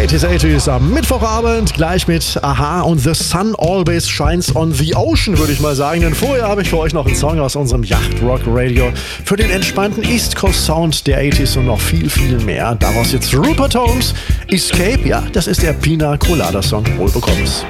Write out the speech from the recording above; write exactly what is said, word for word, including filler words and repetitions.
neunziger, achtziger am Mittwochabend, gleich mit Aha und The Sun Always Shines on the Ocean, würde ich mal sagen. Denn vorher habe ich für euch noch einen Song aus unserem Yacht Rock Radio für den entspannten East Coast Sound der achtziger und noch viel, viel mehr. Daraus jetzt Rupert Holmes, Escape, ja, das ist der Pina Colada Song. Wohl bekommens.